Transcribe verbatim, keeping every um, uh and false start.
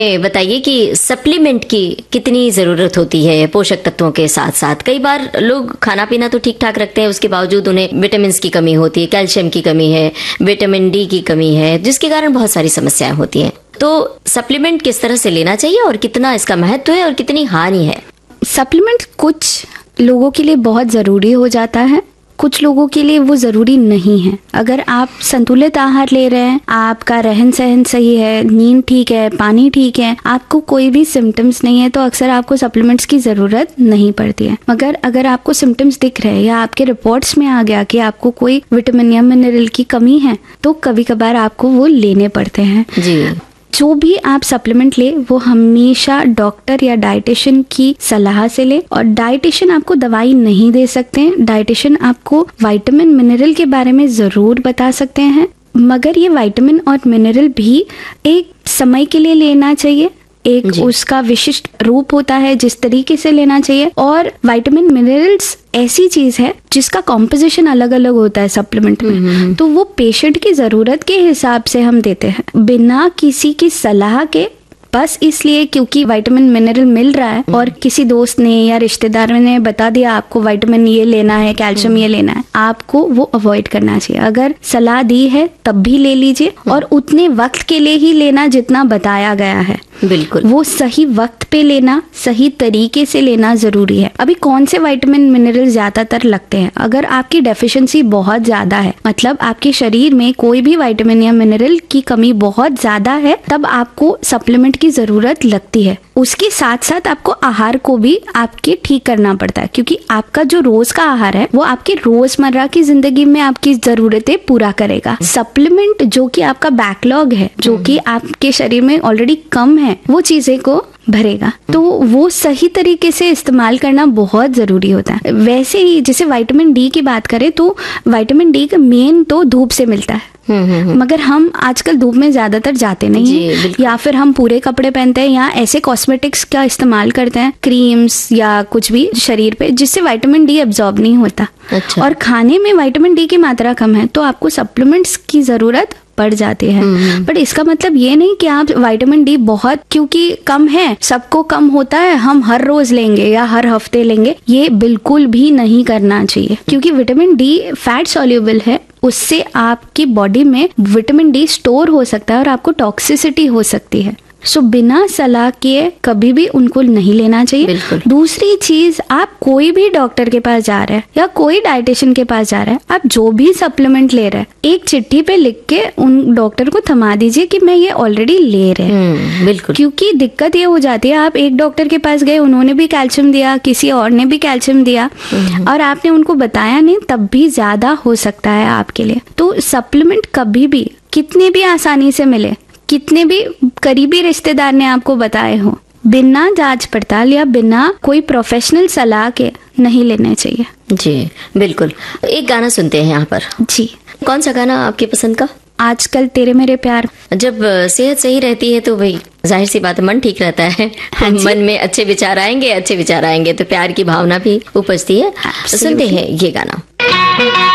ये बताइए कि सप्लीमेंट की कितनी जरूरत होती है पोषक तत्वों के साथ साथ। कई बार लोग खाना पीना तो ठीक ठाक रखते हैं, उसके बावजूद उन्हें विटामिन की कमी होती है, कैल्शियम की कमी है, विटामिन डी की कमी है, जिसके कारण बहुत सारी समस्याएं होती हैं। तो सप्लीमेंट किस तरह से लेना चाहिए और कितना इसका महत्व है और कितनी हानि है? सप्लीमेंट कुछ लोगों के लिए बहुत ज़रूरी हो जाता है, कुछ लोगों के लिए वो ज़रूरी नहीं है। अगर आप संतुलित आहार ले रहे हैं, आपका रहन सहन सही है, नींद ठीक है, पानी ठीक है, आपको कोई भी सिम्टम्स नहीं है, तो अक्सर आपको सप्लीमेंट्स की ज़रूरत नहीं पड़ती है। मगर अगर आपको सिम्टम्स दिख रहे हैं या आपके रिपोर्ट्स में आ गया कि आपको कोई विटामिन या मिनरल की कमी है, तो कभी कभार आपको वो लेने पड़ते हैं। जी। जो भी आप सप्लीमेंट ले वो हमेशा डॉक्टर या डाइटिशियन की सलाह से ले, और डाइटिशियन आपको दवाई नहीं दे सकते हैं। डाइटिशियन आपको विटामिन मिनरल के बारे में ज़रूर बता सकते हैं, मगर ये विटामिन और मिनरल भी एक समय के लिए लेना चाहिए। एक उसका विशिष्ट रूप होता है जिस तरीके से लेना चाहिए, और विटामिन मिनरल्स ऐसी चीज है जिसका कॉम्पोजिशन अलग अलग होता है सप्लीमेंट में, तो वो पेशेंट की जरूरत के हिसाब से हम देते हैं बिना किसी की सलाह के, बस इसलिए क्योंकि विटामिन मिनरल मिल रहा है और किसी दोस्त ने या रिश्तेदार ने बता दिया आपको विटामिन ये लेना है, कैल्शियम ये लेना है, आपको वो अवॉइड करना चाहिए। अगर सलाह दी है तब भी ले लीजिए, और उतने वक्त के लिए ही लेना जितना बताया गया है। बिल्कुल, वो सही वक्त पे लेना, सही तरीके से लेना जरूरी है। अभी कौन से विटामिन मिनरल ज्यादातर लगते हैं? अगर आपकी डेफिशिएंसी बहुत ज्यादा है, मतलब आपके शरीर में कोई भी विटामिन या मिनरल की कमी बहुत ज्यादा है, तब आपको सप्लीमेंट की जरूरत लगती है। उसके साथ साथ आपको आहार को भी आपके ठीक करना पड़ता है, क्योंकि आपका जो रोज का आहार है वो आपके रोजमर्रा की जिंदगी में आपकी जरूरतें पूरा करेगा। सप्लीमेंट जो कि आपका बैकलॉग है, जो कि आपके शरीर में ऑलरेडी कम है, वो चीजें को भरेगा। तो वो सही तरीके से इस्तेमाल करना बहुत जरूरी होता है। वैसे ही जैसे विटामिन डी की बात करें तो विटामिन डी का मेन तो धूप से मिलता है, मगर हम आजकल धूप में ज्यादातर जाते नहीं हैं, या फिर हम पूरे कपड़े पहनते हैं या ऐसे कॉस्मेटिक्स का इस्तेमाल करते हैं, क्रीम्स या कुछ भी शरीर पे, जिससे विटामिन डी एब्जॉर्ब नहीं होता। अच्छा। और खाने में विटामिन डी की मात्रा कम है, तो आपको सप्लीमेंट्स की जरूरत पड़ जाती है। बट इसका मतलब ये नहीं कि आप विटामिन डी बहुत क्योंकि कम है, सबको कम होता है, हम हर रोज लेंगे या हर हफ्ते लेंगे, ये बिल्कुल भी नहीं करना चाहिए। क्योंकि विटामिन डी फैट सॉल्युबल है, उससे आपकी बॉडी में विटामिन डी स्टोर हो सकता है और आपको टॉक्सिसिटी हो सकती है। सो so, बिना सलाह किए कभी भी उनको नहीं लेना चाहिए। दूसरी चीज, आप कोई भी डॉक्टर के पास जा रहे हैं या कोई डाइटिशियन के पास जा रहे हैं, आप जो भी सप्लीमेंट ले रहे हैं, एक चिट्ठी पे लिख के उन डॉक्टर को थमा दीजिए कि मैं ये ऑलरेडी ले रहे हैं। बिल्कुल, क्योंकि दिक्कत ये हो जाती है, आप एक डॉक्टर के पास गए, उन्होंने भी कैल्शियम दिया, किसी और ने भी कैल्शियम दिया, और आपने उनको बताया नहीं, तब भी ज्यादा हो सकता है आपके लिए। तो सप्लीमेंट कभी भी कितने भी आसानी से मिले, कितने भी करीबी रिश्तेदार ने आपको बताए हो, बिना जांच पड़ताल या बिना कोई प्रोफेशनल सलाह के नहीं लेने चाहिए। जी बिल्कुल। एक गाना सुनते हैं यहाँ पर। जी, कौन सा गाना आपकी पसंद का? आजकल तेरे मेरे प्यार। जब सेहत सही रहती है तो भाई जाहिर सी बात है मन ठीक रहता है। हाँ, मन में अच्छे विचार आएंगे, अच्छे विचार आएंगे तो प्यार की भावना भी उपजती है। सुनते हैं ये गाना।